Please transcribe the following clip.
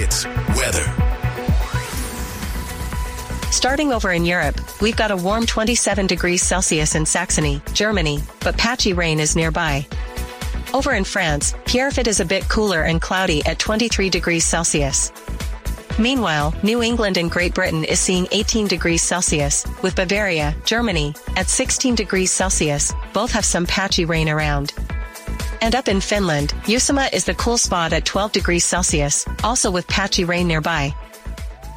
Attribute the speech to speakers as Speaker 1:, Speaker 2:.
Speaker 1: Hits weather.
Speaker 2: Starting over in Europe, we've got a warm 27 degrees Celsius in Saxony, Germany, but patchy rain is nearby. Over in France, Pierrefitte is a bit cooler and cloudy at 23 degrees Celsius. Meanwhile, New England and Great Britain is seeing 18 degrees Celsius, with Bavaria, Germany, at 16 degrees Celsius. Both have some patchy rain around. And up in Finland, Uusimaa is the cool spot at 12 degrees Celsius, also with patchy rain nearby.